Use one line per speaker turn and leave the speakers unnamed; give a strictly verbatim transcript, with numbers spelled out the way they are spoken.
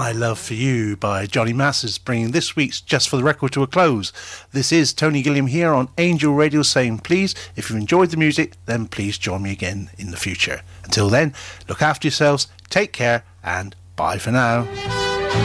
My Love for You by Johnny Masters, bringing this week's Just for the Record to a close. This is Tony Gilliam here on Angel Radio saying please, if you've enjoyed the music, then please join me again in the future. Until then, look after yourselves, take care, and bye for now.